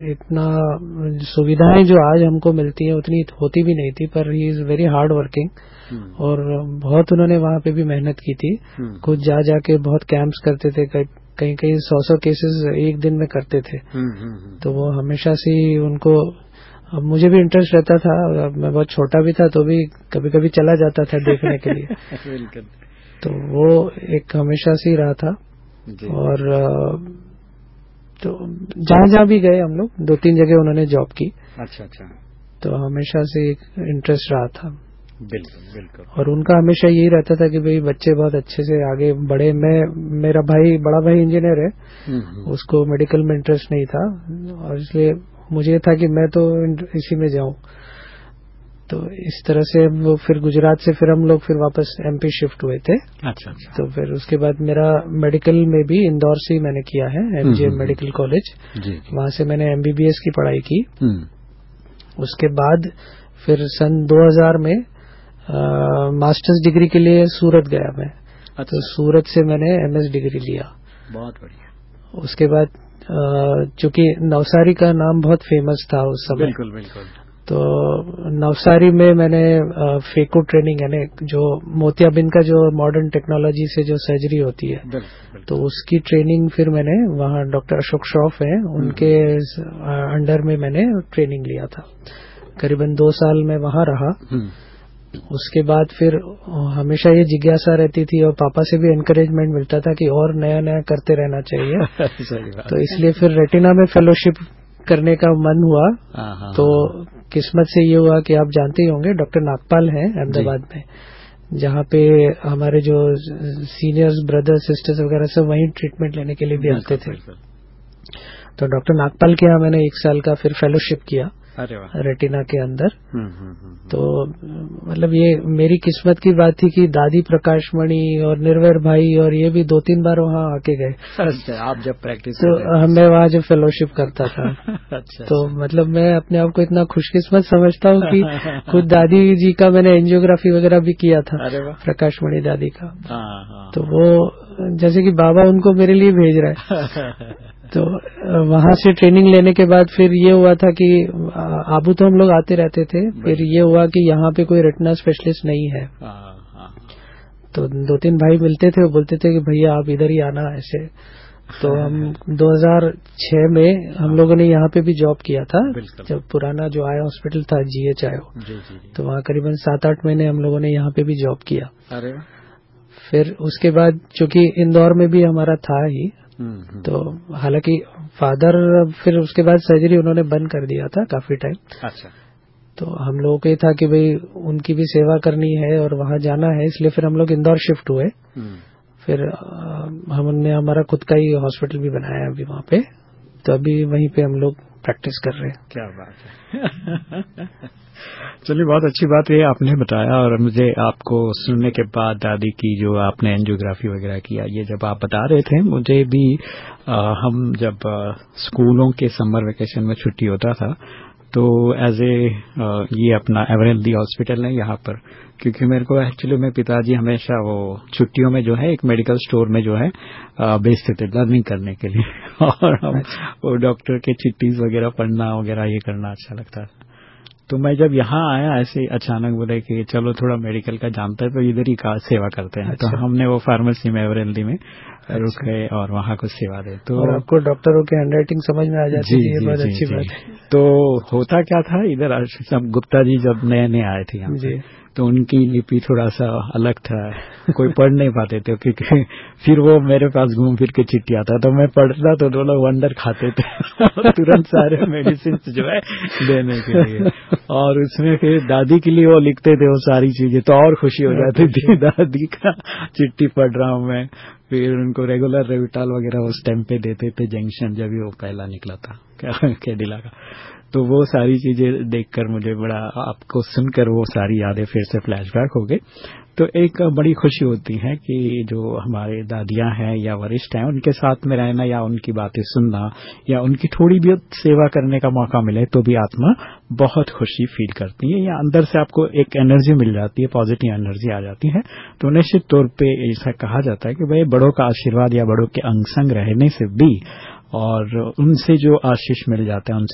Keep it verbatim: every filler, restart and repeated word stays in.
इतना सुविधाएं जो आज हमको मिलती हैं उतनी होती भी नहीं थी, पर he is very hard working और बहुत उन्होंने वहाँ पे भी मेहनत की थी। खुद जा जाके बहुत कैंप्स करते थे, कहीं कहीं सौ सौ केसेस एक दिन में करते थे। तो वो हमेशा से ही उनको, अब मुझे भी इंटरेस्ट रहता था, मैं बहुत छोटा भी था तो भी कभी कभी चला जाता था देखने के लिए। तो वो एक हमेशा से ही रहा था। और तो जहां जहां भी गए हम लोग, दो तीन जगह उन्होंने जॉब की। अच्छा अच्छा। तो हमेशा से एक इंटरेस्ट रहा था। बिल्कुल बिल्कुल। और उनका हमेशा यही रहता था कि भाई बच्चे बहुत अच्छे से आगे बढ़े। मैं, मेरा भाई, बड़ा भाई इंजीनियर है, उसको मेडिकल में इंटरेस्ट नहीं था और इसलिए मुझे था कि मैं तो इसी में जाऊं। तो इस तरह से वो फिर गुजरात से फिर हम लोग फिर वापस एमपी शिफ्ट हुए थे। अच्छा अच्छा। तो फिर उसके बाद मेरा मेडिकल में भी इंदौर से ही मैंने किया है, एमजीएम मेडिकल कॉलेज। वहां से मैंने एमबीबीएस की पढ़ाई की। उसके बाद फिर सन दो हज़ार में आ, मास्टर्स डिग्री के लिए सूरत गया मैं। अच्छा। तो सूरत से मैंने एमएस डिग्री लिया। बहुत बढ़िया। उसके बाद चूंकि नवसारी का नाम बहुत फेमस था उस समय। बिल्कुल बिल्कुल। तो नवसारी में मैंने फेको ट्रेनिंग, यानी जो मोतियाबिंद का जो मॉडर्न टेक्नोलॉजी से जो सर्जरी होती है, बिल्कुल, बिल्कुल। तो उसकी ट्रेनिंग फिर मैंने वहाँ डॉक्टर अशोक श्रॉफ हैं, उनके अंडर में मैंने ट्रेनिंग लिया था। करीबन दो साल मैं वहाँ रहा। उसके बाद फिर हमेशा ये जिज्ञासा रहती थी और पापा से भी एनकरेजमेंट मिलता था कि और नया नया करते रहना चाहिए। तो इसलिए फिर रेटिना में फेलोशिप करने का मन हुआ। तो किस्मत से ये हुआ कि आप जानते ही होंगे, डॉक्टर नागपाल हैं अहमदाबाद में, जहाँ पे हमारे जो सीनियर्स, ब्रदर्स, सिस्टर्स वगैरह सब वहीं ट्रीटमेंट लेने के लिए भी आते थे। तो डॉक्टर नागपाल के यहाँ मैंने एक साल का फिर फेलोशिप किया रेटिना के अंदर। तो मतलब ये मेरी किस्मत की बात थी कि दादी प्रकाशमणि और निर्वैर भाई और ये भी दो तीन बार वहाँ आके गए। अच्छा, आप जब प्रैक्टिस तो मैं वहाँ जब फेलोशिप करता था। अच्छा, तो मतलब मैं अपने आप को इतना खुशकिस्मत समझता हूँ कि खुद दादी जी का मैंने एंजियोग्राफी वगैरह भी किया था, प्रकाशमणि दादी का। तो वो जैसे कि बाबा उनको मेरे लिए भेज रहा है। तो वहां से ट्रेनिंग लेने के बाद फिर ये हुआ था कि आबू तो हम लोग आते रहते थे। फिर ये हुआ कि यहाँ पे कोई रेटिना स्पेशलिस्ट नहीं है। तो दो तीन भाई मिलते थे, वो बोलते थे कि भैया आप इधर ही आना ऐसे। तो हम दो हज़ार छह में हम लोगों ने यहाँ पे भी जॉब किया था, जब पुराना जो आया हॉस्पिटल था जीएच आयो। तो वहाँ करीबन सात आठ महीने हम लोगों ने यहाँ पे भी जॉब किया। फिर उसके बाद चूंकि इंदौर में भी हमारा था ही, तो हालांकि फादर फिर उसके बाद सर्जरी उन्होंने बंद कर दिया था काफी टाइम। अच्छा। तो हम लोगों को ये था कि भाई उनकी भी सेवा करनी है और वहां जाना है, इसलिए फिर हम लोग इंदौर शिफ्ट हुए। फिर हमने हमारा खुद का ही हॉस्पिटल भी बनाया अभी वहां पे। तो अभी वहीं पे हम लोग प्रैक्टिस कर रहे हैं। क्या बात है। चलिए, बहुत अच्छी बात है आपने बताया। और मुझे आपको सुनने के बाद दादी की जो आपने एंजियोग्राफी वगैरह किया, ये जब आप बता रहे थे मुझे भी, आ, हम जब आ, स्कूलों के समर वेकेशन में छुट्टी होता था तो एज ए ये अपना एवरेल्दी हॉस्पिटल है यहाँ पर, क्योंकि मेरे को एक्चुअली में पिताजी हमेशा वो छुट्टियों में जो है एक मेडिकल स्टोर में जो है बेचते थे लर्निंग करने के लिए। और हम वो डॉक्टर के चिट्ठीज वगैरह पढ़ना वगैरह ये करना अच्छा लगता था। तो मैं जब यहाँ आया ऐसे अचानक बोले कि चलो थोड़ा मेडिकल का जानता है तो इधर ही का सेवा करते हैं। अच्छा। तो हमने वो फार्मेसी में एवरेल्दी में रुक गए और वहाँ कुछ सेवा दे। तो और आपको डॉक्टरों की हैंडराइटिंग समझ में आ जाती थी, ये बहुत अच्छी बात है। तो होता क्या था, इधर सब गुप्ता जी जब नए नए आए थे यहाँ पे, तो उनकी लिपि थोड़ा सा अलग था, कोई पढ़ नहीं पाते थे, क्योंकि फिर वो मेरे पास घूम फिर के चिट्ठी आता तो मैं पढ़ता तो वो लोग वंडर खाते थे तुरंत सारे मेडिसिन जो है देने के लिए। और उसमें फिर दादी के लिए वो लिखते थे वो सारी चीजें, तो और खुशी हो जाती थी दादी का चिट्ठी पढ़ रहा हूँ मैं। फिर उनको रेगुलर रेविटाल वगैरह उस टाइम पे देते थे, जंक्शन जब भी वो पहला निकला था कैडिला का। तो वो सारी चीजें देखकर मुझे बड़ा, आपको सुनकर वो सारी यादें फिर से फ्लैशबैक हो गई। तो एक बड़ी खुशी होती है कि जो हमारे दादियां हैं या वरिष्ठ हैं उनके साथ में रहना या उनकी बातें सुनना या उनकी थोड़ी भी सेवा करने का मौका मिले तो भी आत्मा बहुत खुशी फील करती है, या अंदर से आपको एक एनर्जी मिल जाती है, पॉजिटिव एनर्जी आ जाती है। तो निश्चित तौर पे ऐसा कहा जाता है कि भाई बड़ों का आशीर्वाद या बड़ों के अंग संग रहने से भी और उनसे जो आशीष मिल जाता है, उनसे